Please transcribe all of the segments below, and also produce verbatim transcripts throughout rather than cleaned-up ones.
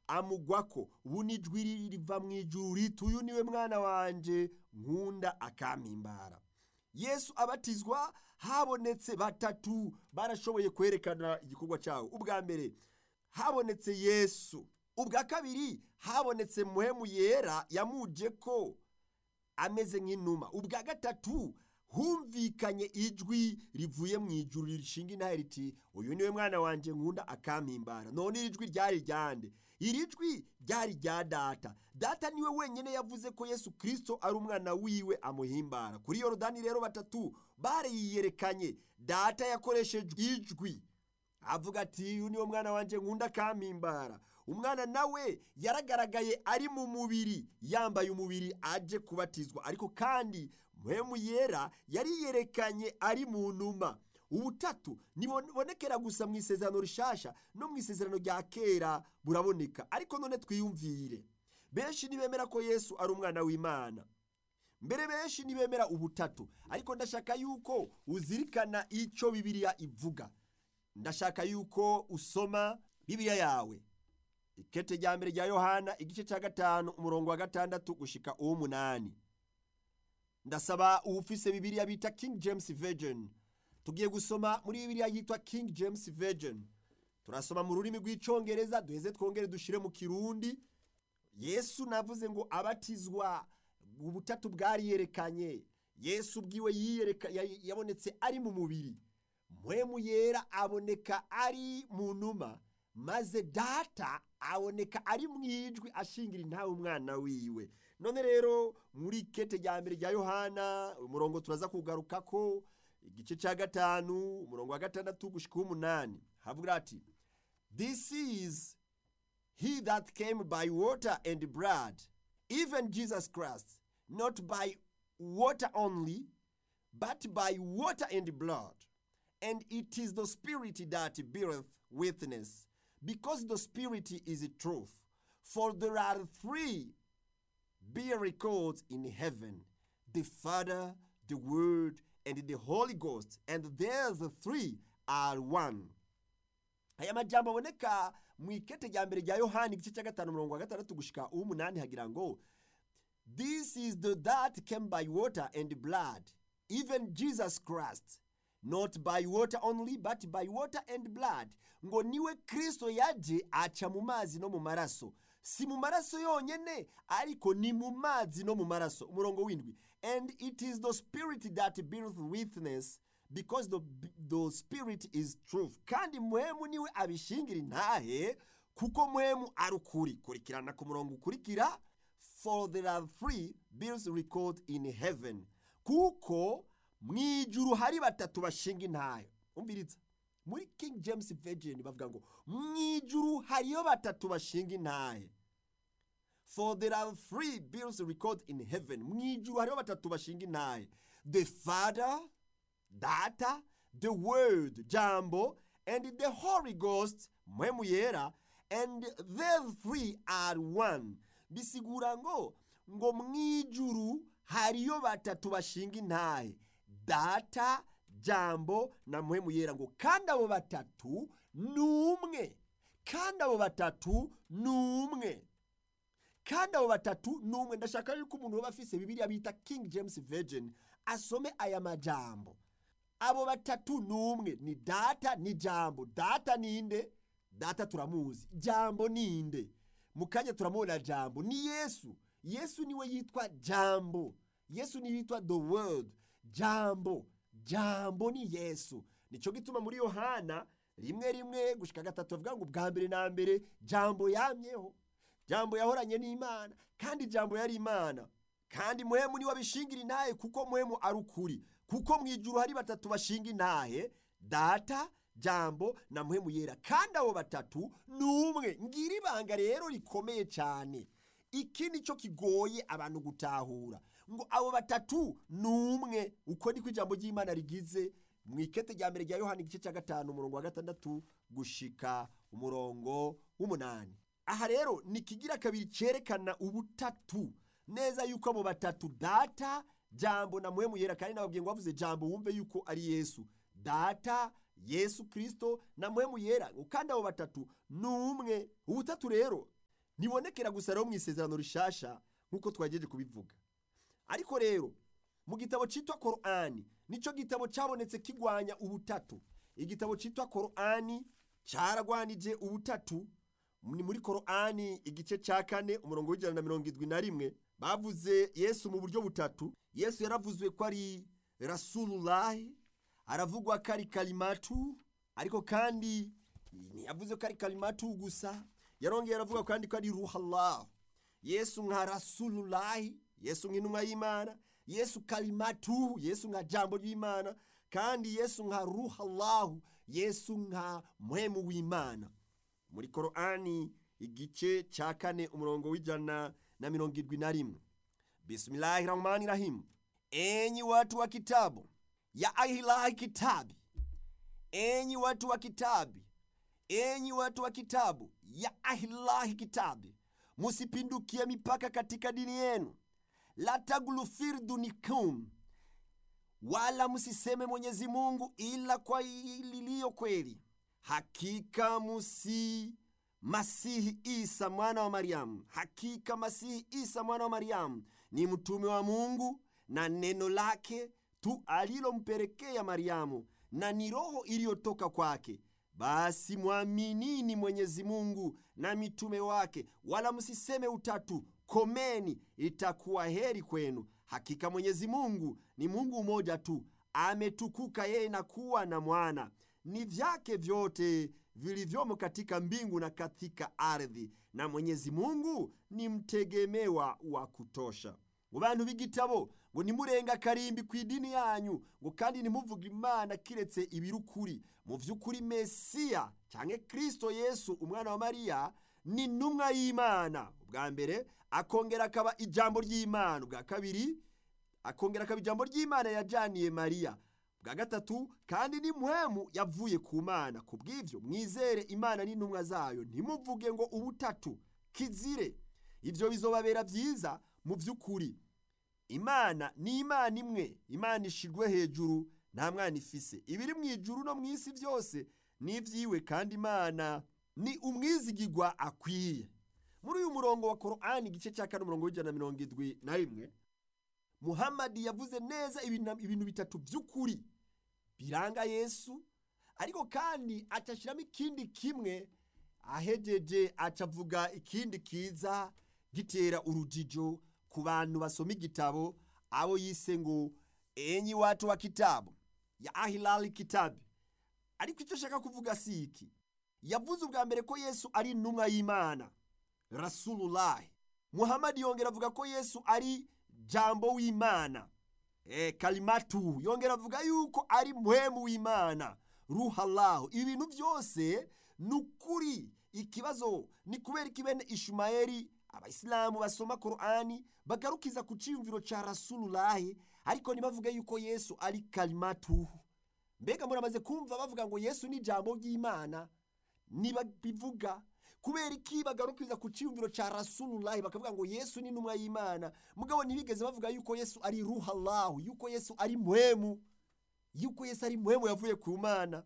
amugwako, ubu nijwi riva mu ijuru riti uyu niwe mwana wanje nkunda akampimbara. Yesu abatizwa habonetse batatu barashoboye kwerekana igikorwa cyawo. Ubwa mbere habonetse Yesu, ubwa kabiri habonetse Mpwemu Yera yamuje ko ameze nk'inuma, ubwa gatatu humvikanye ijwi rivuye mu ijuru rishinga intahe riti uyu niwe mwana wanje nkunda akampimbara. None iri jwi ryari ryande? Iri jwi ryari rya Data. Data niwe wenyene yavuze ko Yesu Kristo ari umwana wiwe amuhimbara. Kuri Yorodani rero batatu bariyerekanye. Data yakoresheje ijwi avuga ati uyu niwe mwana wanje nkunda akampimbara. Umwana nawe yaragaragaye ari mu mubiri, yambaye umubiri aje kubatizwa, ariko kandi Mpwemu Yera yariyerekanye ari mu numa. Ubutatu nibonekera gusa mu isezerano rishasha, no mu isezerano rya kera buraboneka. Ariko none twiyumvire, benshi nibemera ko Yesu ari umwana w'Imana, mbere benshi nibemera ubutatu. Ariko ndashaka yuko uzirikana ico Bibiliya ivuga. Ndashaka yuko usoma Bibiliya yawe, ikete rya mbere rya Yohana igice cya gatanu umurongo wa gatandatu gushika uw'umunani. Ndasaba ufise Bibiliya bita King James Version. Tugiye gusoma muri Bibiliya yitwa King James Version. Turasoma mu rurimi rw'icongereza, duheze twongere dushire mu kirundi. Yesu navuze ngo abatizwa, ubutatu bwari yerekanye. Yesu bwiwe yiyereka yabonetse ari mu mubiri. Mpwemu Yera aboneka ari mu numa, maze Data aboneka ari mu ijwi ashingira intahe umwana wiwe. None rero muri kete rya mbere rya Yohana umurongo turaza kugaruka ko igice cya gatanu umurongo wa gatandatu gushika umunani havuga ati this is he that came by water and blood, even Jesus Christ, not by water only, but by water and blood. And it is the Spirit that beareth witness, because the Spirit is truth. For there are three miracles in heaven, the Father, the Word, and the Holy Ghost, and there's three are one. Aya majambo aboneka mu ikete rya mbere rya Yohana igice cya gatanu umurongo wa gatandatu gushika uw'umunani hagira ngo this is the that came by water and blood, even Jesus Christ, not by water only, but by water and blood. Ngo niwe Kristo yaje aca mu mazi no mu maraso. Si mu maraso yonyene, ariko ni mu mazi no mu maraso. Umurongo w'indwi. And it is the Spirit that beareth witness, because the, the Spirit is truth. Kandi Mpwemu niwe abishingira intahe, kuko Mpwemu ari ukuri. Kurikirana ku murongo ukurikira. For there are three bills recorded in heaven. Kuko mwijuru hari batatu bashinga intahe. Umviriza. Muri King James Version bavuga ngo mwijuru hariyo batatu bashinga intahe. For there are three bills recorded in heaven. Mwijuru hariyo batatu bashinga intahe. The Father, Data, the Word, Jambo, and the Holy Ghost, Mpwemu Yera, and the three are one. Bisigura ngo ngo mwijuru hariyo batatu bashinga intahe. Data, Jambo na Mpwemu Yera, ngo kandi abo batatu numwe. Kandi abo batatu numwe. Kandi abo batatu numwe. Ndashaka yuko umuntu waba afise Bibiliya bita King James Version asome aya majambo. Abo batatu numwe ni Data ni Jambo. Data ninde? Data turamuzi. Jambo ninde? Mukanya turamubona Jambo ni Yesu. Yesu niwe yitwa Jambo. Yesu ni yitwa the Word. Jambo. Jambo ni Yesu. Nico gituma muri Yohana rimwe rimwe gushika gatatu avuga ngo bwa mbere na mbere Jambo yamyeho. Jambo yahoranye n'Imana, kandi Jambo yari Imana. Kandi Mpwemu niwe abishingira intahe, kuko Mpwemu ari ukuri. Kuko mwijuru hari batatu bashinga intahe, Data, Jambo na Mpwemu Yera. Kandi abo batatu numwe. Ngira ibanga rero rikomeye cyane. Iki nico kigoye abantu gutahura. Ngo abo batatu numwe. Uko niko ijambo ry'Imana rigize mu ikete rya mbere rya Yohana igice cya gatanu umurongo wa gatandatu gushika umurongo w'umunani. Aha rero nikigira kabiri cyerekana ubutatu neza yuko abo batatu Data, Jambo na Mpwemu Yera. Kandi nababwiye ngo bavuze Jambo wumve yuko ari Yesu. Data, Yesu Kristo na Mpwemu Yera. Kandi abo batatu numwe. Ubutatu rero ntibonekera gusa rero mu isezerano rishasha nk'uko twagejeje kubivuga. Ariko rero mu gitabo cyitwa Korani nico gitabo cyabonetse kigwanya ubutatu. Igitabo cyitwa Korani cyaragwanije ubutatu. Ni muri Korani igice cya kane umurongo w'ijana na mirongo irindwi na rimwe bavuze Yesu mu buryo butatu. Yesu yaravuzwe ko ari Rasulullah, aravugwa ko ari kalimatu, ariko kandi ntiyavuze ko ari kalimatu gusa, yarongeye aravuga kandi ko ari ruhallah. Yesu nka Rasulullah, Yesu nk'intumwa y'Imana, Yesu kalimatu, Yesu nka jambo ry'Imana, kandi Yesu nka ruhallah, Yesu nka mpwemu w'Imana. Muri Korani igice cya kane umurongo w'ijana na mirongo irindwi na rimwe. Bismillahirrahmanirrahim. Enyi watu wa kitabu, ya ahilahi kitabi, enyi watu wa kitabi, enyi watu wa kitabu, ya ahilahi kitabi, musipindukie mipaka katika dini yenu, la taglu firdunikum, wala musiseme Mwenyezi Mungu ila kwa lililo kweli. Hakika musi Masihi Isa mwana wa Mariamu, hakika Masihi Isa mwana wa Mariamu ni mtume wa Mungu na neno lake tu alilompelekea Mariamu, na ni roho iliyotoka kwake. Basi muaminini Mwenyezi Mungu na mitume wake, wala msiseme utatu, komeni, itakuwa heri kwenu. Hakika Mwenyezi Mungu ni Mungu mmoja tu, ametukuka yeye na kuwa na mwana. Ni vyake vyote vilivyomo katika mbingu na katika ardhi, na Mwenyezi Mungu ni mtegemewa wa kutosha. Ngo bantu b'igitabo, ngo nimurenga karimbi ku idini yanyu, ngo kandi nimuvuga Imana kiretse ibirukuri. Mu vy'ukuri Mesiya canke Kristo Yesu umwana wa Mariya ni ntumwa y'Imana. Ubwa mbere akongera akaba ijambo ry'Imana, ubwa kabiri akongera akaba ijambo ry'Imana yajaniye Mariya, bwa gatatu kandi ni mpwemu yavuye ku Mana. Kubw'ivyo mwizere Imana n'intumwa zayo, ntimuvuge ngo ubutatu, kizire. Ivyo bizobabera vyiza. Mu vy'ukuri Imana ni Imana imwe, Imana ishirwe hejuru, nta mwana ifise. Ibiri mu ijuru no mw'isi vyose ni vyiwe, kandi Imana ni umwizigirwa akwiye. Muri uyu murongo wa Korani igice cya kane umurongo w'ijana na mirongo irindwi na rimwe, Muhammad yavuze neza ibintu, ibintu bitatu vy'ukuri biranga Yesu, ariko kandi acashiramo ikindi kimwe. Ahejeje acavuga ikindi kiza gitera urujijo ku bantu basoma igitabo, abo yise ngo enyi watu wa kitabu, ya ahilali kitabi. Ariko icyo shaka kuvuga si iki. Yavuze ubwa mbere ko Yesu ari intumwa y'Imana, Rasulullah. Muhammad yongera avuga ko Yesu ari jambo w'Imana, eh kalimatu. Yongera avuga yuko ari mpwemu w'Imana, ruhallahu. Ibintu byose nukuri. Ikibazo ni kubera ikibene Ishumayeli abayisilamu basoma Korani bagarukiza ku ciyumviro ca Rasulullah, ariko nibavuga yuko Yesu ari kalimatu. Mbega muramaze kumva bavuga ngo Yesu ni jambo ry'Imana? Niba bivuga kubera iki bagarukiza ku ciyumviro ca Rasulullah bakavuga ngo Yesu ni intumwa y'Imana, mugabo ntibigeze bavuga yuko Yesu ari ruhallah, yuko Yesu ari mpwemu, yuko Yesu ari mpwemu yavuye ku Mana.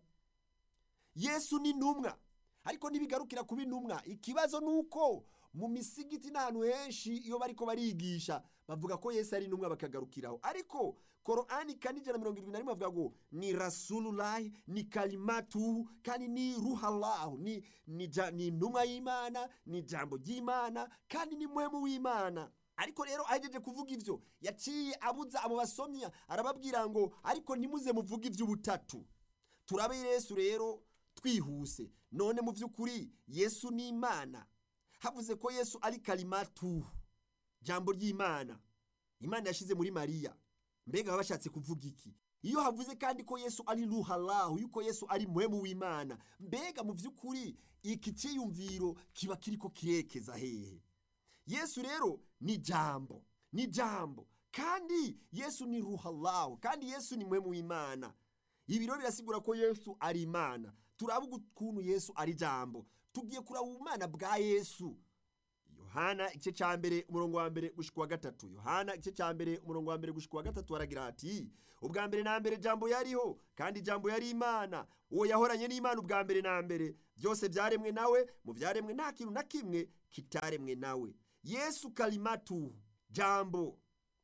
Yesu ni intumwa, ariko ntibigarukira kuba intumwa. Ikibazo nuko mu misigiti n'ahantu henshi iyo bariko barigisha bavuga ko Yesu ari intumwa bakagarukiraho, ariko Korani kandi ijana na mirongo irindwi na rimwe bavuga ngo ni Rasulullah, ni kalimatu, kandi ni ruhallah, ni ni ni intumwa y'Imana, ni jambo ry'Imana, kandi ni mpwemu w'Imana. Ariko rero ahejeje kuvuga ivyo yaciye abuza abo basomya, arababwira ngo ariko ntimuze muvuga ivy'ubutatu. Turabe Yesu rero twihuse. None mu vy'ukuri Yesu ni Imana. Havuze ko Yesu ari kalimatu, jambo ry'Imana, Imana yashize muri Mariya. Mbega bashatse kuvuga iki? Iyo havuze kandi ko Yesu ari ruhallahu, yuko Yesu ari mpwemu w'Imana, mbega mu vy'ukuri iki ciyumviro kiba kiriko kirekeza hehe? Yesu rero ni jambo, ni jambo, kandi Yesu ni ruhallahu, kandi Yesu ni mpwemu w'Imana. Ibi rero birasigura ko Yesu ari Imana. Turavuga ukuntu Yesu ari jambo. Tugiye kuraba ubumana bwa Yesu. Yohana igice cya mbere umurongo wa mbere gushika wa gatatu. Yohana igice cya mbere umurongo wa mbere gushika wa gatatu aragira ati, ubwa mbere na mbere jambo yariho, kandi jambo yari Imana. Uwo yahoranye n'Imana ubwa mbere na mbere. byose byaremwe nawe, mu byaremwe nta kintu na kimwe kitaremwe nawe. Yesu kalimatuhu, jambo.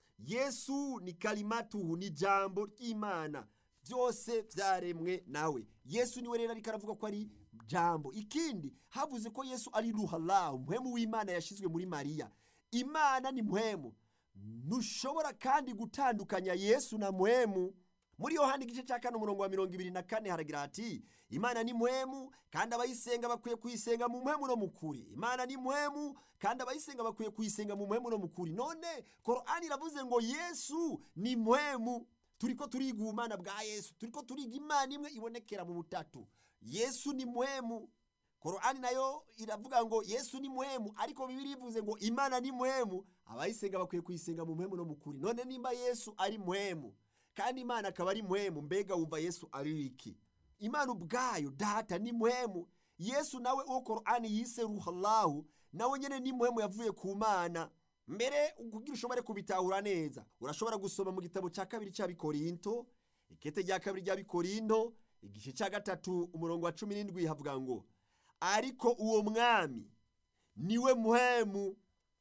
Yesu ni kalimatuhu, ni jambo ry'Imana, byose byaremwe nawe. Yesu niwe rero ariko aravuga ko ari jambo. Ikindi havuze ko Yesu ari ruhallahu, mpwemu w'Imana yashizwe muri Mariya. Imana ni mpwemu, ntushobora kandi gutandukanya Yesu na mpwemu. Muri Yohana igice cya kane umurongo wa mirongo ibiri na kane haragira hati, Imana ni mpwemu kandi abayisenga bakwiye kuyisenga mu mpwemu no mu kuri. Imana ni mpwemu kandi abayisenga bakwiye kuyisenga mu mpwemu no mu kuri. None Korani iravuze ngo Yesu ni mpwemu. Turiko turiga ubumana bwa Yesu, turiko turiga Imana imwe ibonekera mu butatu. Yesu ni mpwemu. Korani nayo iravuga ngo Yesu ni mpwemu, ariko Bibiliya ivuze ngo Imana ni mpwemu, abayisenga bakwiye kuyisenga mu mpwemu no mu kuri. None nimba Yesu ari mpwemu kandi Imana akaba ari mpwemu, mbega wumva Yesu ari iki? Imana ubwayo data ni mpwemu. Yesu nawe uwo Korani yise ruhallahu, nawe nyene ni mpwemu yavuye ku Mana. Mbere kugira ushobore kubitahura neza, urashobora gusoma mu gitabo cya kabiri cy'Abikorinto, ikete rya kabiri ry'Abikorinto, igice cya gatatu umurongo wa cumi n'indwi havuga ngo, ariko uwo mwami niwe mpwemu.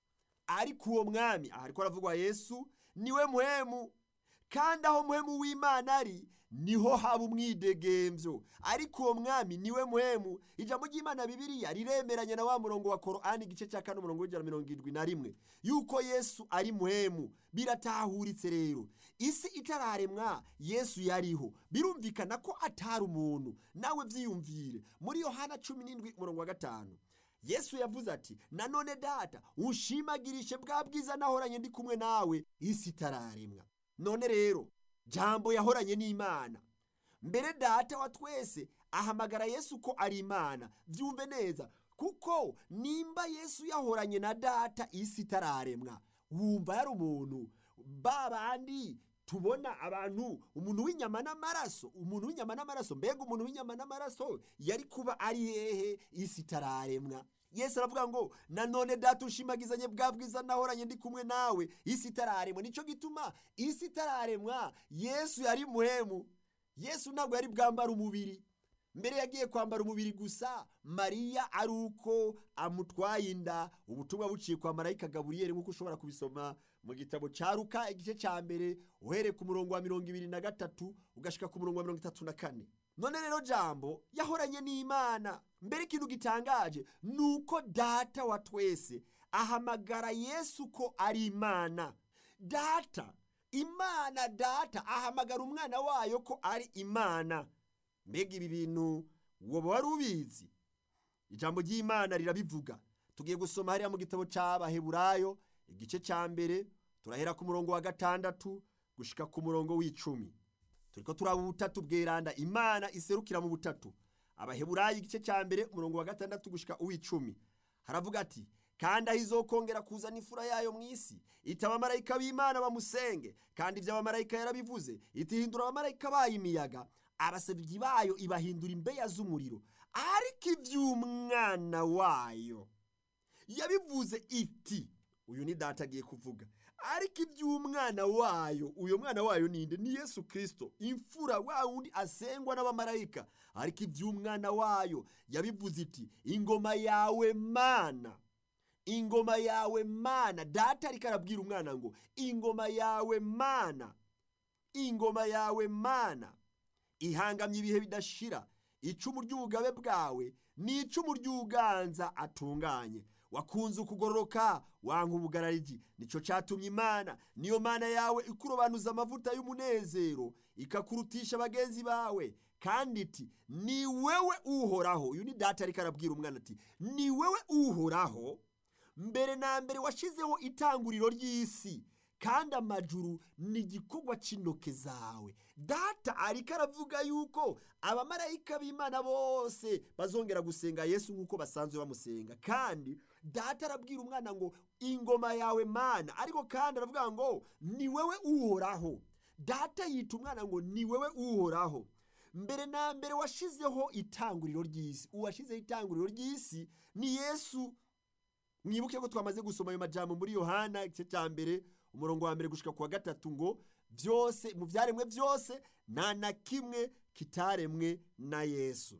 Ariko uwo mwami, aha ariko aravugwa Yesu, niwe mpwemu, kandi aho mpwemu w'Imana ari niho haba umwidegemvyo. Ariko uwo mwami niwe mpwemu. Ijambo ry'Imana Bibiliya riremeranya na wa murongo wa Korani igice cya kane umurongo w'ijana mirongo irindwi na rimwe yuko Yesu ari mpwemu. Biratahuritse rero, isi itararemwa Yesu yariho, birumvikana ko atari umuntu. Nawe vyiyumvire muri Yohana cumi n'indwi umurongo wa gatanu, Yesu yavuze ati, nanone data unshimagirishe bwa bwiza nahoranye ndi kumwe nawe isi itararemwa. None rero jambo yahoranye n'Imana. Mbere data wa twese ahamagara Yesu ko ari Imana. Vyumve neza, kuko nimba Yesu yahoranye na data isi itararemwa, wumva yari umuntu babandi tubona abantu, umuntu w'inyama n'amaraso, umuntu w'inyama n'amaraso. Mbega umuntu w'inyama n'amaraso yari kuba ari hehe isi itararemwa? Yesu aravuga ngo nanone data ushimagizanye bwa bwiza nahoranye ndi kumwe nawe isi itararemwa. Nico gituma isi itararemwa Yesu yari mpwemu. Yesu ntabwo yari bwambara umubiri. Mbere yagiye kwambara umubiri gusa Mariya ari uko amutwaye inda, ubutumwa buciye kwa marayika Gaburiyeli, nk'uko ushobora kubisoma mu gitabo cya Luka igice cya mbere uhereye ku murongo wa mirongo ibiri na gatatu ugashika ku murongo wa mirongo itatu na kane. None rero jambo yahoranye n'Imana. Mbere ikintu gitangaje nuko data wa twese ahamagara Yesu ko ari Imana. Data, Imana data ahamagara umwana wayo ko ari Imana. Mbega ibi bintu woba wari ubizi? Ijambo ry'Imana rirabivuga. Tugiye gusoma hariya mu gitabo cy'Abaheburayo igice cya mbere turahera ku murongo wa gatandatu gushika ku murongo w'icumi. Turiko turaba ubutatu bweranda, Imana iserukira mu butatu. Abaheburayo igice cya mbere umurongo wa gatandatu gushika uw'icumi haravuga ati, kandi aho izokongera kuzana imfura yayo mu isi, ita abamarayika b'Imana bamusenge, kandi ibyo abamarayika yarabivuze, itihindura abamarayika bayo imiyaga, abasabyi bayo ibahindura imbeya z'umuriro. Ariko iby'umwana wayo yabivuze iti, uyu ni data agiye kuvuga, ariko iby'umwana wayo, uyo mwana wayo ninde? Ni Yesu Kristo, imfura wa wundi asengwa n'abamarayika. Ariko iby'umwana wayo yabivuze iti, ingoma yawe Mana, ingoma yawe Mana. Data ariko arabwira umwana ngo ingoma yawe Mana, ingoma yawe Mana ihangamye ibihe bidashira. Icumu ry'ubugabe bwawe ni icumu ry'uganza atunganye. Wakunze ukugororoka wanka ubugarariji, nico catumye Imana, niyo Mana yawe ikurobanuza amavuta y'umunezero, ikakurutisha bagenzi bawe. Kandi iti, ni wewe uhoraho. Uyu ni data ariko arabwira umwana ati, ni wewe uhoraho, mbere na mbere washizeho itanguriro ry'isi, kandi amajuru ni igikorwa c'intoke zawe. Data ariko aravuga yuko abamarayika b'Imana bose bazongera gusenga Yesu nk'uko basanzwe bamusenga. Kandi data arabwira umwana ngo ingoma yawe Mana, ariko kandi aravuga ngo ni wewe uhoraho. Data yita umwana ngo ni wewe uhoraho, mbere na mbere washizeho itanguriro ry'isi. Uwashizeho itanguriro ry'isi ni Yesu. Mwibuke ko twamaze gusoma ayo majambo muri Yohana igice cya mbere umurongo wa mbere gushika kwa gatatu ngo byose mu byaremwe byose nta na kimwe kitaremwe na Yesu.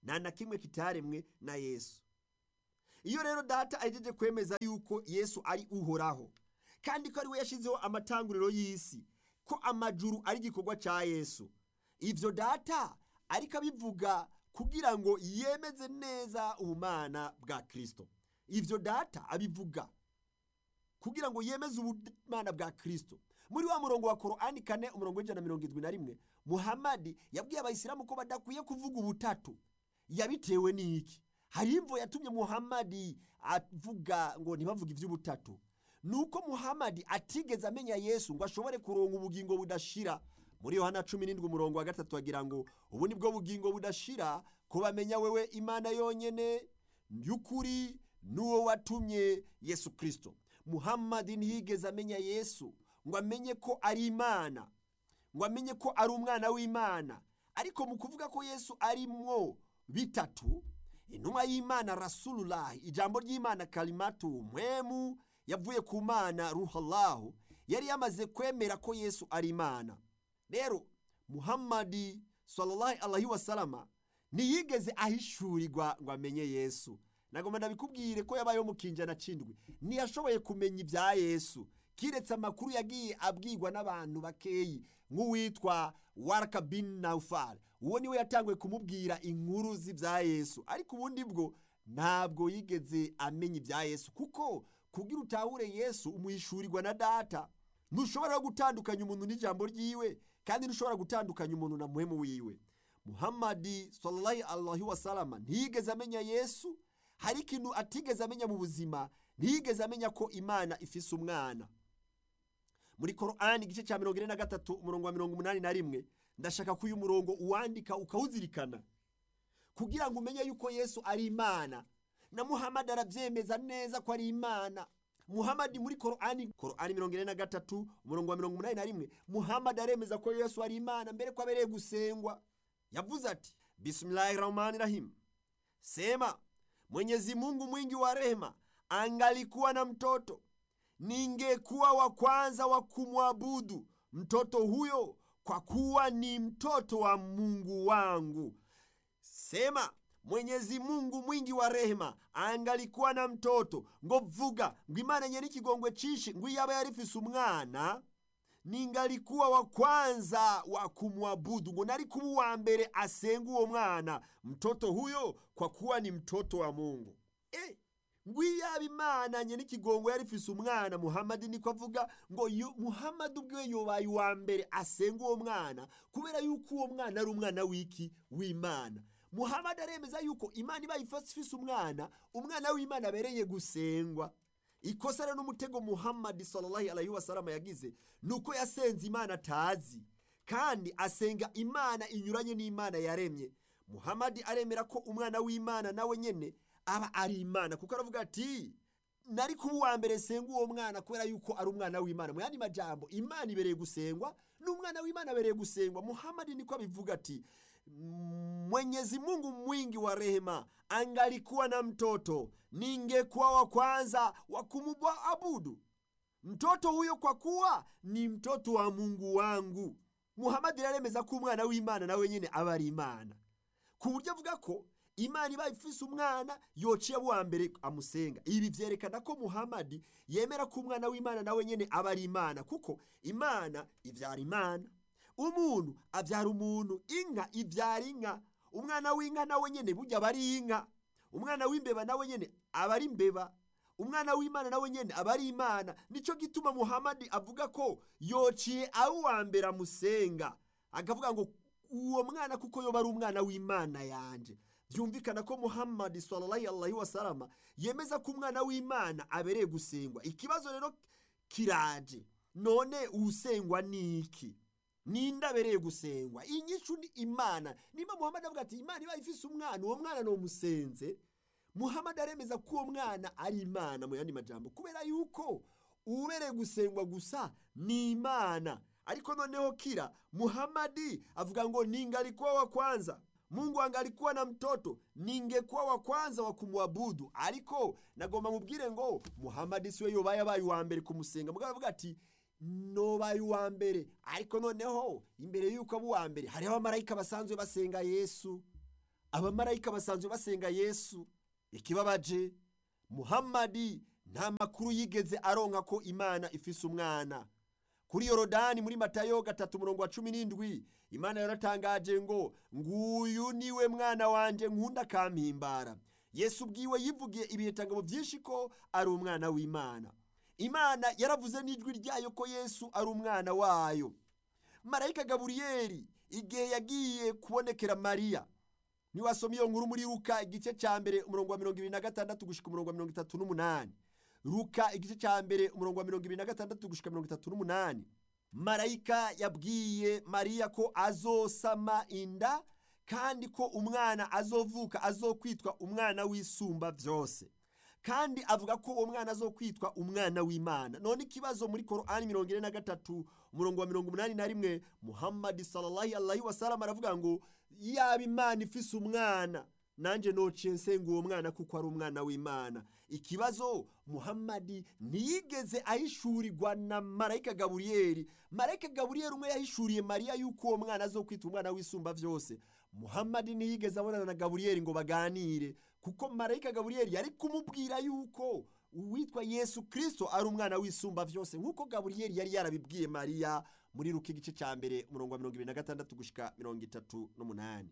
nta na kimwe kitaremwe na Yesu. Iyo rero data ahejeje kwemeza yuko Yesu ari uhoraho kandi ko ari we yashizeho amatanguriro y'isi, ko amajuru ari igikorwa ca Yesu, ivyo data ariko abivuga kugira ngo yemeze neza ubumana bwa Kristo. Ivyo data abivuga kugira ngo yemeze ubumana bwa Kristo. Muri wa murongo wa Korani kane umurongo w'ijana na mirongo irindwi na rimwe, Muhamadi yabwiye abayisilamu ko badakwiye kuvuga ubutatu. Yabitewe n'iki? Hari imvo yatumye Muhamadi avuga ngo ntibavuge ivy'ubutatu. Nuko Muhamadi atigeze amenya Yesu ngo ashobore kuronka ubugingo budashira. Muri Yohana cumi n'indwi umurongo wa gatatu agira ngo ubu nibwo bugingo budashira, ko bamenya wewe Imana yonyene y'ukuri n'uwo watumye Yesu Kristo. Muhamadi ntiyigeze amenya Yesu ngo amenye ko ari Imana, ngo amenye ko ari umwana w'Imana. Ariko mu kuvuga ko Yesu arimwo bitatu, intumwa y'Imana Rasulullah, ijambo ry'Imana kalimatu, mpwemu yavuye ku Mana ruhallahu, yari yamaze kwemera ko Yesu ari Imana. Rero Muhammadi sallallahu alaihi wasallam ntiyigeze ahishurirwa ngo amenye Yesu. Nagomba ndabikubwire ko yabayeho mu kinjana cindwi ntiyashoboye kumenya ibya Yesu, kiretse amakuru yagiye abwirwa n'abantu bakeyi nk'uwitwa Waraka bin Naufal. Uwo niwe yatanguye kumubwira inkuru z'ibya Yesu, ariko ubundi bwo ntabwo yigeze amenya ibya Yesu, kuko kugira utahure Yesu umuhishurirwa na data. Ntushobora gutandukanya umuntu n'ijambo ryiwe, kandi ntushobora gutandukanya umuntu na muhemu wiwe. Muhammadi sallallahu alaihi wasallam ntiyigeze amenya Yesu. Hari ikintu atigeze amenya mu buzima, ntiyigeze amenya ko Imana ifise umwana. Muri Korani igice cya mirongo ine na gatatu umurongo wa mirongo umunani na rimwe, ndashaka ko uyu murongo uwandika ukawuzirikana kugira ngo umenye yuko Yesu ari Imana, na Muhammad aravyemeza neza ko ari Imana. Muhammad muri Korani Korani mirongo ine na gatatu umurongo wa mirongo umunani na rimwe, Muhammad aremeza ko Yesu ari Imana mbere ko abereye gusengwa. Yavuze ati, Bismillahirrahmanirrahim, sema Mwenyezi Mungu mwingi wa rehema angalikuwa na mtoto, ningekuwa wa kwanza wa kumwabudu mtoto huyo, kwa kuwa ni mtoto wa Mungu wangu. Sema Mwenyezi Mungu mwingi wa rehema angalikuwa na mtoto, ngo vuga ngo Imana nyene ikigongwe cishi ngo yaba yarifise umwana, ningalikuwa wa kwanza wa kumwabudu, ngo nari kuba wa mbere asenga uwo mwana mtoto huyo, kwa kuwa ni mtoto wa Mungu. Eh, ngwiyaba Imana nyene ikigongwe yarifise umwana, Muhammad niko avuga ngo Muhammad ubwe yobaye wa mbere asenga uwo mwana, kubera yuko uwo mwana ari umwana wiki w'Imana. Muhammad aremeza yuko Imana iba ifise umwana, umwana w'Imana abereye gusengwa. Ikosa rero n'umutego Muhammad sallallahu alaihi wasallam yagize nuko yasenze Imana atazi, kandi asenga Imana inyuranye n'Imana yaremye. Muhammad aremera ko umwana w'Imana nawe nyene aba ari Imana, kuko aravuga ati nari kuba wa mbere senga uwo mwana kubera yuko ari umwana w'Imana. Mu yandi majambo, Imana ibereye gusengwa n'umwana w'Imana abereye gusengwa. Muhammad niko abivuga ati, Mwenyezi Mungu mwingi wa rehema angalikuwa na mtoto, ningekuwa wa kwanza wa kumwabudu mtoto huyo, kwa kuwa ni mtoto wa Mungu wangu. Muhammad yaremeza ko umwana w'Imana nawe nyene aba ari Imana, ku buryo avuga ko Imana iba ifise umwana yociye wa mbere amusenga. Ibi vyerekana ko Muhammad yemera ko umwana w'Imana nawe nyene aba ari Imana, kuko Imana ivyara Imana, umuntu avyara umuntu, inka ivyara inka, umwana w'inka nawe nyene burya bari inka, umwana w'imbeba nawe nyene aba ari imbeba, umwana w'Imana nawe nyene aba ari Imana. Nico gituma Muhammad avuga ko yociye aho wa mbere amusenga, akavuga ngo uwo mwana kuko yoba ari umwana w'Imana yanje. Byumvikana ko Muhammad sallallahu alaihi wasallam yemeza ko umwana w'Imana abereye gusengwa. Ikibazo rero kiraje, none usengwa niki? Ninda abereye gusengwa? Inyishu ni Imana. Niba Muhammad avuga ati Imana iba ifise umwana, uwo mwana no musenze, Muhammad aremeza ko uwo mwana ari Imana. Mu yandi majambo, kubera yuko ubereye gusengwa gusa ni Imana. Ariko noneho kira Muhammad avuga ngo ningalikuwa wa kwanza, Mungu angalikuwa na mtoto, ningekuwa wa kwanza wa kumwabudu. Ariko nagomba mubwire ngo Muhammad siwe yobaye abaye wa mbere kumusenga. Mugabo avuga ati nobaye wa mbere, ariko noneho imbere yuko abo wa mbere hariho abamarayika basanzwe basenga Yesu. abamarayika basanzwe basenga Yesu. Ikibabaje, Muhamadi nta makuru yigeze aronka ko Imana ifise umwana. Kuri Yorodani muri Matayo gatatu umurongo wa cumi n'indwi, Imana yaratangaje ngo nguyu niwe mwana wanje nkunda akampimbara. Yesu ubwiwe yivugiye ibihitangabo byinshi ko ari umwana w'Imana. Imana yaravuze n'ijwi ryayo ko Yesu ari umwana wayo. Marayika Gaburiyeli igihe yagiye kubonekera Mariya, niwasoma iyo nkuru muri Luka igice cya mbere umurongo wa mirongo ibiri na gatandatu gushika umurongo wa mirongo itatu n'umunani. Luka igice cya mbere umurongo wa mirongo ibiri na gatandatu gushika mirongo itatu n'umunani. Marayika yabwiye Mariya ko azosama inda kandi ko umwana azovuka azokwitwa umwana w'isumba byose, kandi avuga ko uwo mwana azokwitwa umwana w'Imana. None ikibazo muri Korani mirongo ine na gatatu umurongo wa mirongo umunani na rimwe, Muhammad sallallahu alaihi wasallam aravuga ngo yaba Imana ifise umwana nanje nociye nsenga uwo mwana kuko ari umwana w'Imana. Ikibazo, Muhammad ntiyigeze ahishurirwa na Marayika Gaburiyeli. Marayika Gaburiyeli umwe yahishuriye Mariya yuko uwo mwana azokwita umwana w'isumba byose. Muhammad ntiyigeze abonana na Gaburiyeli ngo baganire, kuko Marayika Gaburiyeli yari kumubwira yuko uwitwa Yesu Kristo ari umwana w'isumba byose, nkuko Gaburiyeli yari yarabibwiye Mariya muri Luka igice cya mbere umurongo wa mirongo ibiri na gatandatu gushika mirongo itatu n'umunani.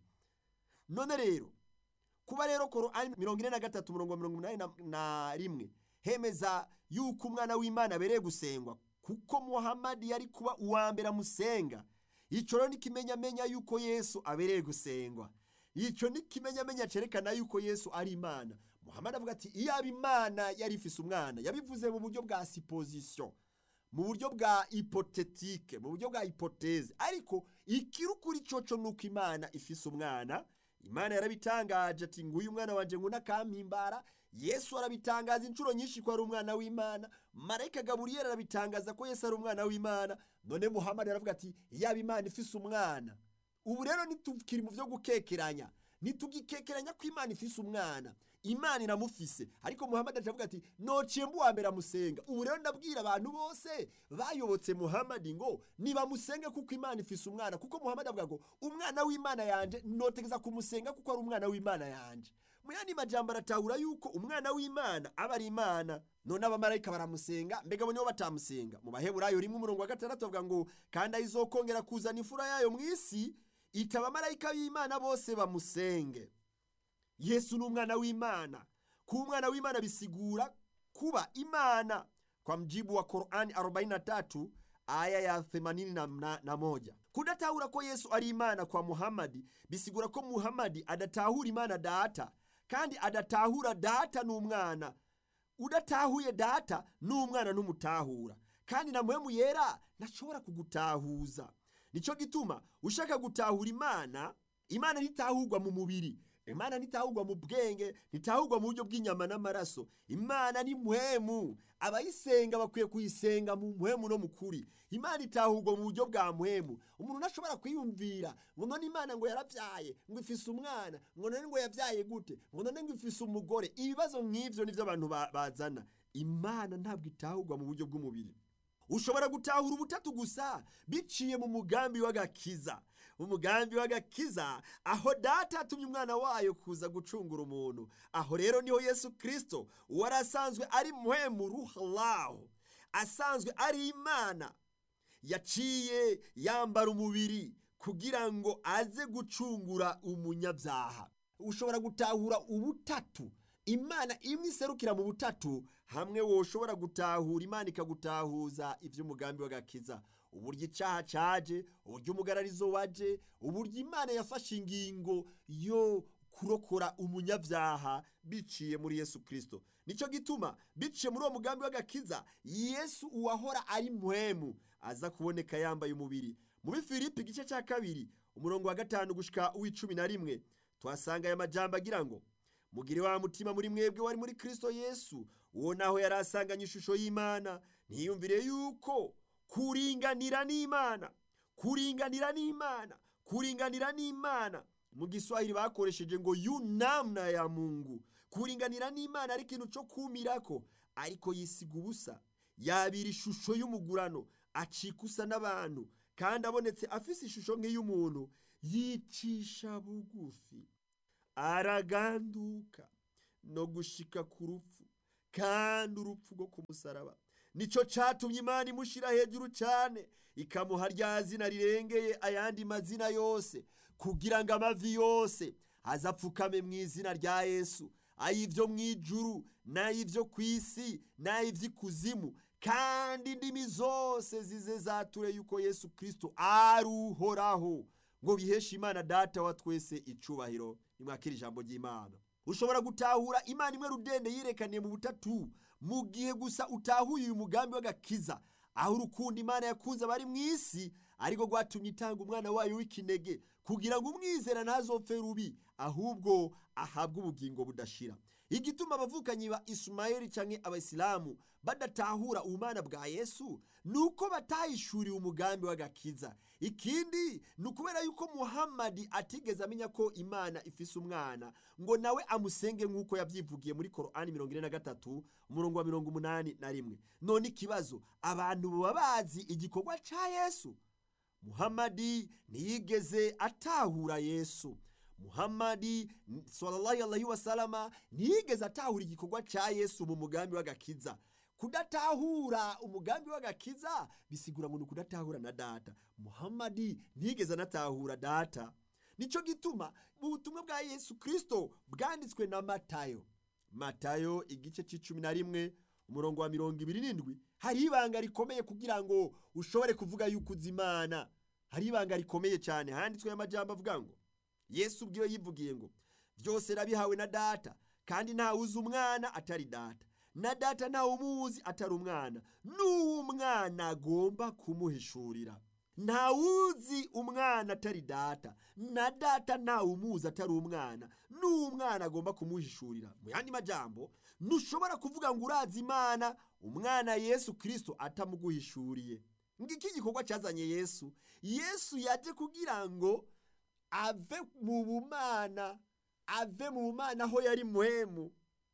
None rero kuba rero Korani mirongo ine na gatatu umurongo wa mirongo umunani na rimwe hemeza yuko umwana w'Imana abereye gusengwa kuko Muhammad yari kuba uwa mbere amusenga, ico rero nikimenyamenya yuko Yesu abereye gusengwa. Ico nikimenyamenya cerekana yuko Yesu ari Imana. Muhammad avuga ati iyaba Imana yari ifise umwana, yabivuze mu buryo bwa supposition, mu buryo bwa hypothétique, mu buryo bwa hypothèse, ariko ikirukuri coco nuko Imana ifise umwana. Imana yarabitangaje ati nguyu mwana wanje nkunda akampimbara. Yesu arabitangaza inshuro nyinshi ko ari umwana w'Imana. Marayika Gaburiyeli arabitangaza ko Yesu ari umwana w'Imana. None Muhammad aravuga ati yaba Imana ifise umwana. Ubu rero nitukiri mu byo gukekeranya, nitugikekeranya ko Imana ifise umwana. Imana iramufise, ariko Muhammad aravuga ati nociye mbu wa mbere amusenga. Ubu rero ndabwira abantu bose bayobotse Muhammad ngo niba musenge kuko Imana ifise umwana, kuko Muhammad avuga ngo umwana w'Imana yanje notegeza kumusenga kuko ari umwana w'Imana yanje. Muyandi majambo aratahura yuko umwana w'Imana aba ari Imana. None abamarayika baramusenga, mbega bo nibo batamusenga? Mu Baheburayo rimwe umurongo wa gatandatu avuga ngo kandi ayizokongera kuzana imfura yayo mu isi, itaba abamarayika b'Imana bose bamusenge. Yesu n'umwana w'Imana. Kuba umwana w'Imana bisigura kuba Imana. Kwa mjibu wa Korani arobaini na tatu aya ya themanini na moja. Kudatahura ko Yesu ari Imana kwa Muhammad bisigura ko Muhammad adatahura Imana data, kandi adatahura data n'umwana. Udatahuye data n'umwana n'umutahura, kandi na mpwemu yera ntashobora kugutahuza. Nico gituma ushaka gutahura Imana, Imana ntitahurwa mu mubiri, Imana ntitahurwa mu bwenge, ntitahurwa mu buryo bw'inyama n'amaraso. Imana ni mpwemu. Abayisenga bakwiye kuyisenga mu mpwemu no mukuri. Imana itahurwa mu buryo bwa mpwemu. Umuntu ntashobora kwiyumvira ngo none Imana ngo yaravyaye, ngo ifise umwana, ngo none ngo yavyaye gute, ngo none ngo ifise umugore. Ibibazo nk'ivyo nivyo abantu bazana. Imana ntabwo itahurwa mu buryo bw'umubiri. Ushobora gutahura ubutatu gusa biciye mu mugambi w'agakiza. Umugambi w'agakiza, aho data atumye umwana wayo kuza gucungura umuntu. Aho rero niho Yesu Kristo warasanzwe ari mpwemu ruhallahu, asanzwe ari Imana, yaciye yambara umubiri kugira ngo aze gucungura umunyabyaha. Ushobora gutahura ubutatu, Imana imwe iserukira mu butatu, hamwe woshobora gutahura Imana ikagutahuza ivy'umugambi w'agakiza. Uburyo icaha caje, uburyo umugararizo waje, uburyo Imana yafashe ingingo yo kurokora umunyabyaha biciye muri Yesu Kristo. Nico gituma biciye muri uwo mugambi w'agakiza, Yesu uwahora ari mpwemu aza kuboneka yambaye umubiri. Muri Filipi igice cya kabiri umurongo wa gatanu gushika uw'icumi na rimwe twasanga aya majambo agira ngo mugire wa mutima muri mwebwe wari muri Kristo Yesu, uwo naho yarasanganye ishusho y'Imana, ntiyumvire yuko kuringanira n'Imana, kuringanira n'Imana, kuringanira n'Imana mu Giswahili bakoresheje ngo yu namna ya Mungu. Kuringanira n'Imana ari ikintu cyo kumirako, ariko yisiga ubusa, yabira ishusho y'umugurano, acikusa n'abantu, kandi abonetse afise ishusho nk'iy'umuntu, yicisha bugufi, araganduka no gushika ku rupfu, kandi urupfu rwo ku musaraba nico catumye Imana imushira hejuru cyane, ikamuha rya zina rirengeye ayandi mazina yose, kugira ngo amavi yose azapfukame mu izina rya Yesu, ay'ivyo mw'ijuru n'ay'ivyo kw'isi n'ay'ivy'ikuzimu, kandi indimi zose zize zature yuko Yesu Kristo ari uhoraho, ngo biheshe Imana Data wa twese icubahiro. Nimwakira ijambo ry'Imana. Ushobora gutahura Imana imwe rudende yirekaniye mu butatu mu gihe gusa utahuye uyu mugambi w'agakiza, aho urukundo Imana yakunze abari mu isi ariko rwatumye itanga umwana wayo w'ikinege, kugira ngo umwizera ntazopfe rubi, ahubwo ahabwe ubugingo budashira. Igituma abavukanyi ba Ismaeli canke abayisilamu badatahura ubumana bwa Yesu nuko batahishuriwe umugambi w'agakiza. Ikindi nukubera yuko Muhammad atigeze amenya ko Imana ifise umwana ngo nawe amusenge nk'uko yavyivugiye muri Korani mirongo ine na gatatu umurongo wa mirongo umunani na rimwe. None ikibazo, abantu baba bazi igikorwa ca Yesu? Muhammad ntiyigeze atahura Yesu. Muhammad sallallahu alaihi wasallam ntiyigeze atahura igikorwa ca Yesu mu mugambi w'agakiza. Kudatahura umugambi w'agakiza bisigura ngo kudatahura na Data. Muhammad ntiyigeze anatahura Data. Nico gituma mu butumwa bwa Yesu Kristo bwanditswe na Matayo, Matayo igice c'icumi na rimwe umurongo wa mirongo ibiri n'indwi, hari ibanga rikomeye kugira ngo ushobore kuvuga yuko uzi Imana. Hari ibanga rikomeye cyane handitswe y'amajambo avuga ngo Yesu ubwiwe yivugiye ngo byose nabihawe na Data, kandi nta uzi umwana atari Data, na Data nta umuzi atari umwana, n'uwo umwana agomba kumuhishurira. Nta uzi umwana atari Data, na Data nta umuzi atari umwana, n'uwo umwana agomba kumuhishurira. Mu yandi majambo, ntushobora kuvuga ngo urazi Imana umwana Yesu Kristo atamuguhishuriye. Ngiki gikorwa cyazanye Yesu. Yesu yaje kugira ngo ave mu bumana, ave mu bumana aho yari muhemu,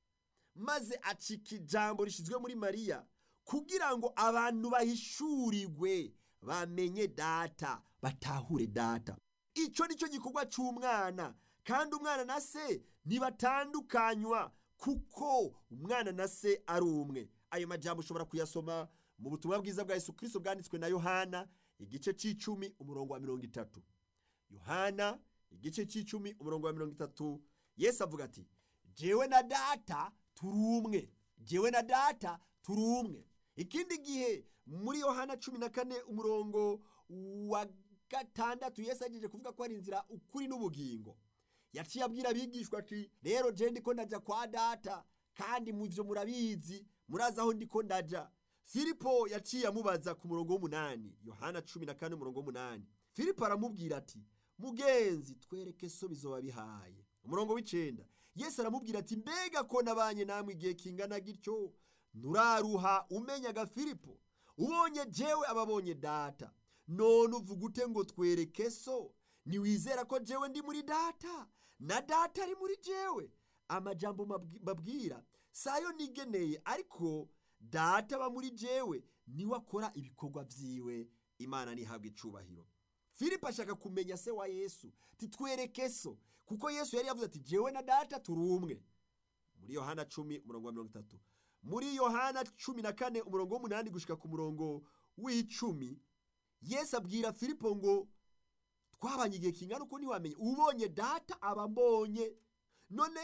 maze acika ijambo rishizwe muri Mariya kugira ngo abantu bahishurirwe, bamenye Data, batahure Data. Ico nico gikorwa c'umwana, kandi umwana na se ntibatandukanywa kuko umwana na se ari umwe. Ayo majambo ushobora kuyasoma mu butumwa bwiza bwa Yesu Kristo bwanditswe na Yohana igice c'icumi umurongo wa mirongo itatu. Yohana igice c'icumi umurongo wa mirongo itatu, Yesu avuga ati jewe na Data turi umwe, jewe na Data turi umwe. Ikindi gihe muri Yohana cumi na kane umurongo wa gatandatu, Yesu agiye kuvuga ko ari inzira, ukuri n'ubugingo, yaciye abwira abigishwa ati rero je ndiko ndaja kwa Data, kandi mu ivyo murabizi, murazi aho ndiko ndaja. Filipo yaciye amubaza ku murongo w'umunani, Yohana cumi na kane umurongo w'umunani. Filipo aramubwira ati mugenzi, twereke so bizoba bihaye. Umurongo w'icenda, Yesu aramubwira ati mbega ko nabanye namwe igihe kingana gityo, nuraruha umenyaga Filipo? Ubonye jewe ababonye Data. None uvuga ute ngo twereke so? Niwizera ko jewe ndi muri Data na Data ari muri jewe? Amajambo mbabwira sayo nigeneye, ariko Data aba muri jewe niwe akora ibikorwa vyiwe. Imana nihabwe icubahiro. Filipo ashaka kumenya se wa Yesu, titwereke so, kuko Yesu yari yavuze ati jewe na Data turi umwe. Muri Yohana cumi umurongo wa mirongo itatu. Muri Yohana cumi na kane umurongo w'umunani gushika ku murongo w'icumi, Yesu abwira Filipo ngo twabanye igihe kingana uko ntiwamenye, ubonye Data aba mbonye. None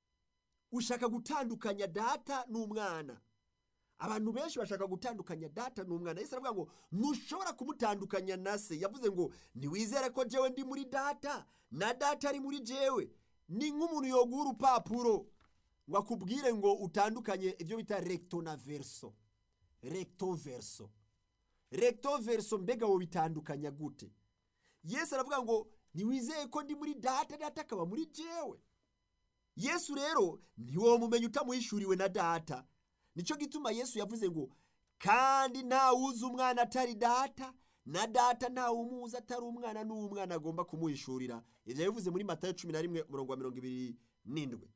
ushaka gutandukanya Data n'umwana. Abantu benshi bashaka gutandukanya Data n'umwana. Yesu aravuga ngo ntushobora kumutandukanya na se. Yavuze ngo niwizere ko jewe ndi muri Data na Data ari muri jewe. Ni nk'umuntu yogura urupapuro ngo akubwire ngo utandukanye ibyo bita recto na verso. Recto verso. Recto verso mbega wo bitandukanya gute? Yesu aravuga ngo niwizeye ko ndi muri Data, Data akaba muri jewe. Yesu rero ntiwo mumenya utamuhishuriwe na Data. Nico gituma Yesu yavuze ngo kandi nta wuzi umwana atari Data, na Data nta umuzi atari umwana, n'umwana agomba kumuhishurira. Ivyo yavuze muri Matayo cumi na rimwe umurongo wa mirongo ibiri n'indwi.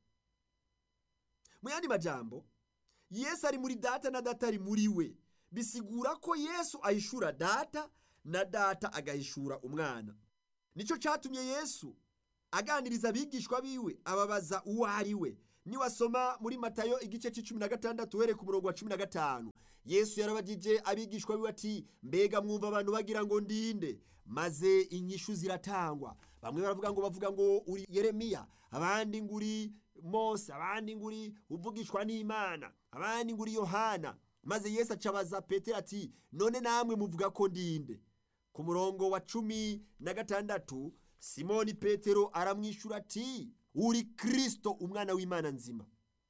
Mu yandi majambo, Yesu ari muri Data na Data ari muri we. Bisigura ko Yesu ahishura Data na Data agahishura umwana. Nico catumye Yesu aganiriza abigishwa biwe ababaza uwo ari we. Niwasoma muri Matayo igice c'icumi na gatandatu uhereye ku murongo wa cumi na gatanu, Yesu yarabajije abigishwa biwe ati, mbega mwumva abantu bagira ngo ndinde? Maze inyishu ziratangwa. Bamwe baravuga ngo bavuga ngo uri Yeremiya, abandi ngo uri Mose, abandi ngo uri uvugishwa n'Imana, abandi ngo uri Yohana. Maze Yesu acabaza Petero ati, none namwe muvuga ko ndinde? Ku murongo wa cumi na gatandatu, Simoni Petero aramwishura ati, uri Kristo umwana w'Imana nzima.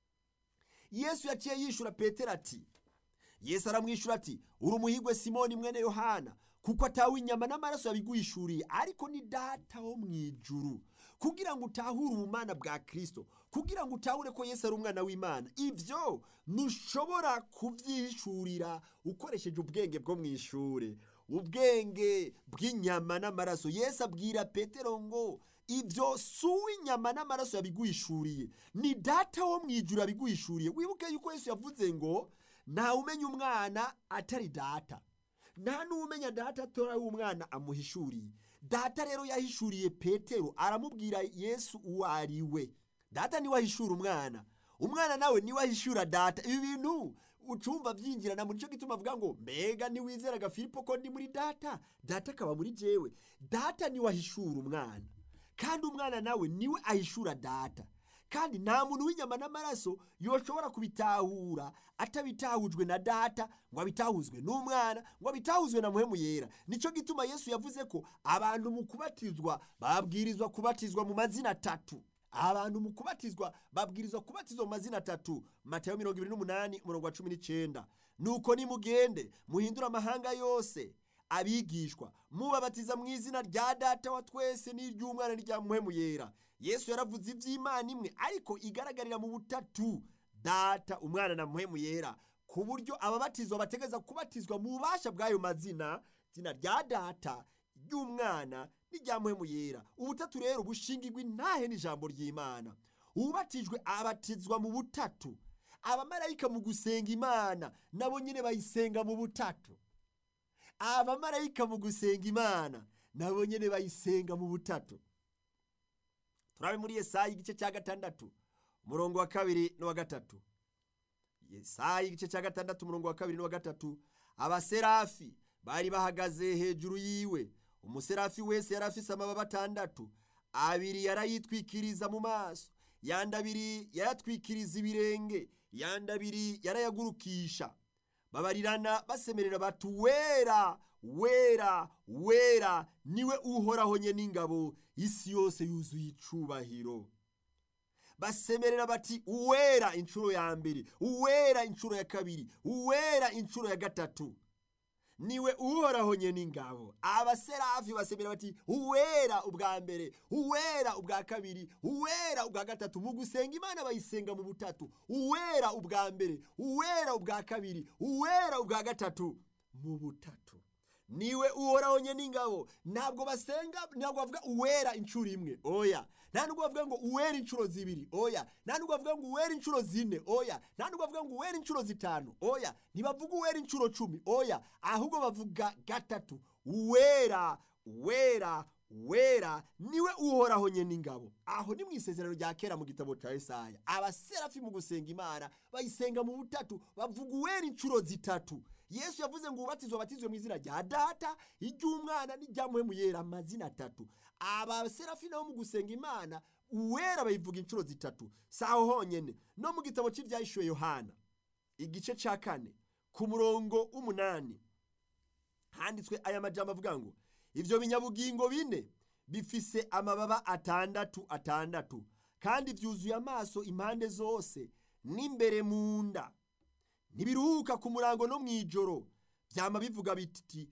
Yesu yaciye yishura Petero ati, Yesu aramwishura ati, uri umuhigwe Simoni mwene Yohana, kuko atawe inyama n'amaraso yabiguhishuriye, ariko ni Data wo mw'ijuru. Kugira ngo utahure ubumana bwa Kristo, kugira ngo utahure ko Yesu ari umwana w'Imana, ivyo ntushobora kuvyihishurira ukoresheje ubwenge bwo mw'ishure, ubwenge bw'inyama n'amaraso. Yesu abwira Petero ngo ivyo suwi inyama n'amaraso yabiguhishuriye, ni Data wo mw'ijuru yabiguhishuriye. Wibuke yuko Yesu yavuze ngo nta umenya umwana atari Data, nta n'umenya Data atari umwana amuhishuriye. Data rero yahishuriye Petero, aramubwira Yesu uwo ari we. Data niwe ahishura umwana, umwana nawe niwe ahishura Data. Ibi bintu ucumva vyinjirana muri cyo gituma avuga ngo mbega niwizeraga Filipo ko ndi muri Data, Data akaba muri jewe. Data niwe ahishura umwana, kandi umwana nawe niwe ahishura Data. Kandi nta muntu w'inyama n'amaraso yoshobora kubitahura atabitahujwe na Data, ngo abitahuzwe n'umwana, ngo abitahuzwe na Muhemu Yera. Nico gituma Yesu yavuze ko abantu mu kubatizwa babwirizwa kubatizwa mu mazina atatu. Abantu mu kubatizwa babwirizwa kubatizwa mu mazina atatu. Matayo mirongo ibiri n'umunani umurongo wa cumi n'icenda. Nuko nimugende muhindura amahanga yose abigishwa, mubabatiza mu izina rya Data wa twese n'iry'umwana n'irya Muhemu Yera. Yesu yaravuze ivy'Imana imwe ariko igaragarira mu butatu, Data, Umwana na Muhemu Yera, ku buryo ababatizwa bategeza kubatizwa mu bubasha bw'ayo mazina, izina rya Data, ry'Umwana n'irya Muhemu Yera. Ubutatu rero bushingirwa intahe n'ijambo ry'Imana. Ubatijwe abatizwa mu butatu. Abamarayika mu gusenga Imana nabo nyene bayisenga mu butatu. Abamarayika mu gusenga Imana nabo nyene bayisenga mu butatu. Turabe muri Yesaya igice cya gatandatu umurongo wa kabiri n'uwa gatatu. Yesaya igice cya gatandatu umurongo wa kabiri n'uwa gatatu. Abaserafi bari bahagaze hejuru yiwe, umuserafi wese yarafise amababa atandatu, abiri yarayitwikiriza mu maso, yandi abiri yarayatwikiriza ibirenge, yandi abiri yarayagurukisha. Babarirana basemerera bati, wera wera wera niwe uhoraho nye n'ingabo, isi yose yuzuye icubahiro. Basemerera bati, uwera incuro ya mbere, uwera incuro ya kabiri, uwera incuro ya gatatu, niwe uhoraho nye n'ingabo. Abaserafi basemerera bati, uwera ubwa mbere, uwera ubwa kabiri, uwera ubwa gatatu. Mu gusenga Imana bayisenga mu butatu, uwera ubwa mbere, uwera ubwa kabiri, uwera ubwa gatatu, mu butatu. Niwe uhoraho nye n'ingabo. Ntabwo basenga, ntabwo bavuga uwera incuro imwe, oya. Nta nubwo bavuga ngo uwera incuro zibiri, oya. Nta nubwo bavuga ngo uwera incuro zine, oya. Nta nubwo bavuga ngo uwera incuro zitanu, oya. Ntibavuga uwera incuro cumi, oya. Ahubwo bavuga gatatu, uwera wera wera niwe uhoraho nye n'ingabo. Aho ni mu isezerano rya kera mu gitabo cya Yesaya. Abaserafi mu gusenga Imana bayisenga mu butatu, bavuga uwera incuro zitatu. Yesu yavuze ngo ubatizwe batizwe mu izina rya Data, iry'Umwana n'irya Muhemu Yera, amazina atatu. Abaserafi nabo mu gusenga Imana uwera bayivuga incuro zitatu. Saho honyene no mu gitabo cy'Ivyahishuwe Yohana igice ca kane ku murongo w'umunani handitswe aya majambo avuga ngo, ivyo binyabugingo bine bifise amababa atandatu atandatu, kandi vyuzuye amaso impande zose n'imbere mu nda. Ntibiruhuka ku murango no mw'ijoro, vyama bivuga biti,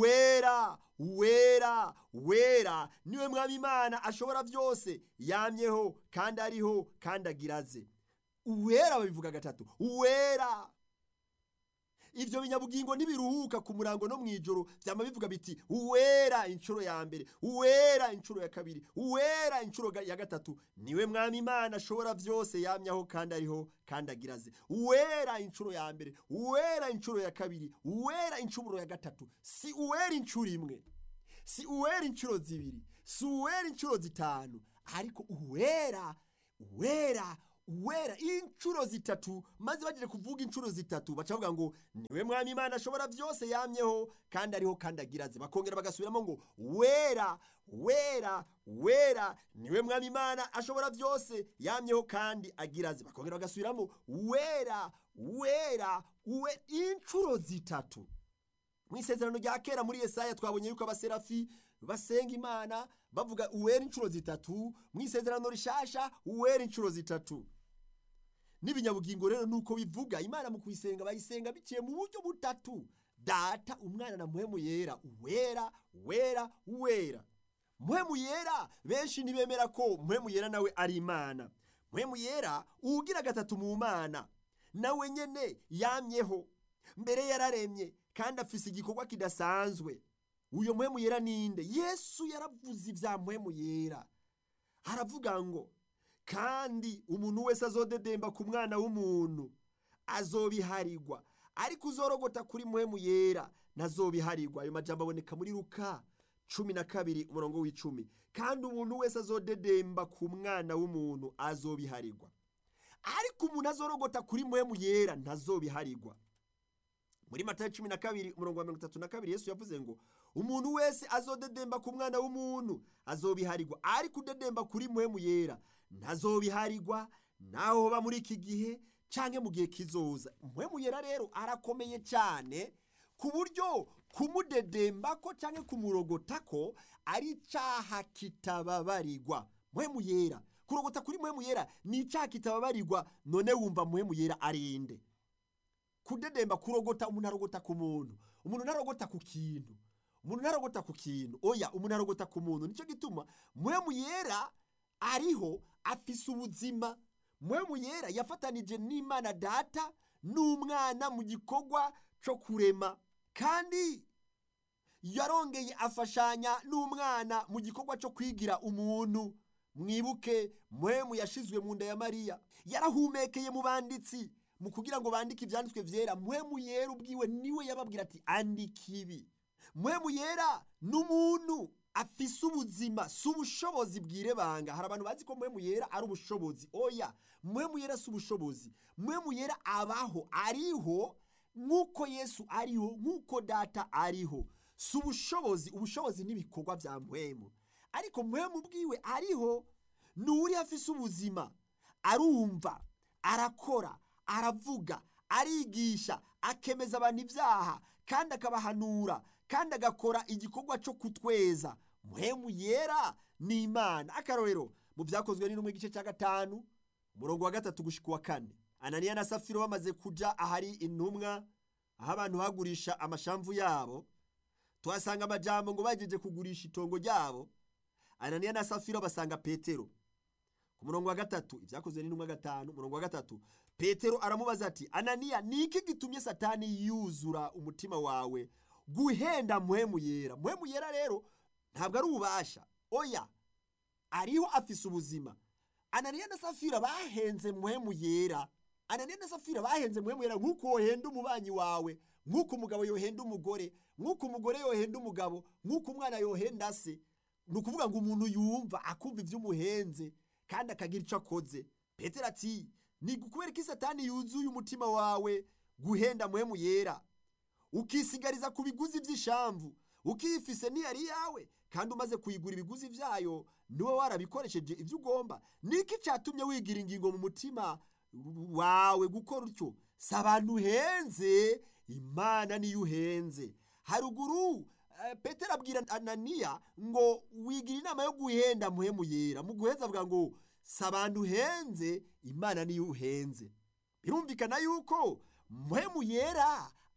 uwera uwera uwera niwe Mwami Imana ashobora vyose, yamyeho kandi ariho kandi agiraze. Uwera babivuga gatatu, uwera. Ivyo binyabugingo ntibiruhuka ku murango no mw'ijoro, vyama bivuga biti, uwera incuro ya mbere, uwera incuro ya kabiri, uwera incuro ya gatatu. Niwe Mwami Imana ashobora vyose, yamyaho kandi ariho kandi agiraze. Uwera incuro ya mbere, uwera incuro ya kabiri, uwera incuro ya gatatu. Si uwera incuro imwe, si uwera incuro zibiri, si uwera incuro zitanu, ariko uwera uwera uwera inshuro zitatu, maze bagire kuvuga inshuro zitatu baca bavuga ngo niwe mwami Imana ashobora byose yamyeho kandi ariho kandi agiraze. Bakongera bagasubiramo ngo wera wera wera niwe mwami Imana ashobora byose yamyeho kandi agiraze. Bakongera bagasubiramo wera wera uwe inshuro zitatu. Mu isezerano rya kera muri Yesaya twabonye yuko abaserafi basenga Imana bavuga uwera inshuro zitatu. Mu isezerano rishasha uwera inshuro zitatu. N'ibinyabugingo rero nuko bivuga Imana mu kuyisenga bayisenga biciye mu buryo butatu: Data, Umwana na Mpwemu Yera. Uwera wera uwera. Mpwemu Yera benshi ntibemera ko Mpwemu Yera nawe ari Imana. Mpwemu Yera ugira gatatu mu Mana, nawe nyene yamyeho, mbere yararemye kandi afise igikorwa kidasanzwe. Uyo Mpwemu Yera ninde? Yesu yaravuze ivya Mpwemu Yera, aravuga ngo kandi umuntu wese azodedemba ku Mwana w'umuntu azobiharirwa, ariko uzorogota kuri Mpwemu Yera ntazobiharirwa. Ayo majambo aboneka muri Luka cumi na kabiri umurongo w'icumi. Kandi umuntu wese azodedemba ku Mwana w'umuntu azobiharirwa, ariko umuntu azorogota kuri Mpwemu Yera ntazobiharirwa. Muri Matayo cumi na kabiri umurongo wa mirongo itatu na kabiri Yesu yavuze ngo umuntu wese azodedemba ku Mwana w'umuntu azobiharirwa, ariko udedemba kuri Mpwemu Yera ntazobiharirwa, naho hoba muri iki gihe canke mu gihe kizoza. Mpwemu Yera rero arakomeye cyane ku buryo kumudedembako canke kumurogotako ari icaha kitababarirwa. Mpwemu Yera, kurogota kuri Mpwemu Yera ni icaha kitababarirwa. None wumva Mpwemu Yera arinde? Kudedemba, kurogota, umuntu arogota ku muntu, umuntu ntarogota ku kintu, umuntu ntarogota ku kintu, oya, umuntu arogota ku muntu. Nico gituma Mpwemu Yera ariho, afise ubuzima. Mpwemu Yera yafatanije n'Imana Data n'Umwana mu gikorwa cyo kurema, kandi yarongeye afashanya n'Umwana mu gikorwa cyo kwigira umuntu. Mwibuke Mpwemu yashizwe mu nda ya Mariya, yarahumekeye mu banditsi mu kugira ngo bandike ivyanditswe vyera. Mpwemu Yera ubwiwe niwe yababwira ati andika ibi. Mpwemu Yera n'umuntu afise ubuzima, si ubushobozi bwirebanga. Hari abantu bazi ko Mpwemu Yera ari ubushobozi. Oya, Mpwemu Yera si ubushobozi. Mpwemu Yera abaho, ariho nk'uko Yesu ariho, nk'uko Data ariho. Si ubushobozi. Ubushobozi n'ibikorwa vya Mpwemu, ariko Mpwemu ubwiwe ariho. Nuri afise ubuzima, arumva, arakora, aravuga, arigisha, akemeza abantu ivyaha, kandi akabahanura, kandi agakora igikorwa cyo kutweza. Mpwemu Yera ni Imana. Akarorero mu Vyakozwe n'Intumwa igice cya gatanu umurongo wa gatatu gushika wa kane, Ananiya na Safira bamaze kuja ahari intumwa, aho abantu bagurisha amashamvu yabo, tuhasanga amajambo ngo bagejeje kugurisha itongo ryabo. Ananiya na Safira basanga Petero. Ku murongo wa gatatu, Ivyakozwe n'Intumwa gatanu umurongo wa gatatu, Petero aramubaza ati, Ananiya, niki gitumye Satani yuzura umutima wawe guhenda Mpwemu Yera? Mpwemu Yera rero ntabwo ari ububasha, oya, ariho, afise ubuzima. Ananiya na Safira bahenze Mpwemu Yera. Ananiya na Safira bahenze Mpwemu Yera nk'uko wohenda umubanyi wawe, nk'uko umugabo yohenda umugore, nk'uko umugore yohenda umugabo, nk'uko umwana yohenda se. Ni ukuvuga ngo umuntu yumva akumva ivy'umuhenze kandi akagira ico akoze. Petero ati, ni kubera ko Satani yuzuye umutima wawe guhenda Mpwemu Yera, ukisigariza ku biguzi vy'ishamvu, ukifise niyari yawe, kandi umaze kuyigura ibiguzi vyayo niwe warabikoresheje ivyo ugomba. Niki catumye wigira ingingo mu mutima wawe gukora utyo? Si abantu uhenze, Imana niyo uhenze. Haruguru uh, Petero abwira Ananiya ngo wigira inama yo guhenda Mpwemu Yera. Mu guheza avuga ngo si abantu uhenze, Imana niyo uhenze. Birumvikana yuko Mpwemu Yera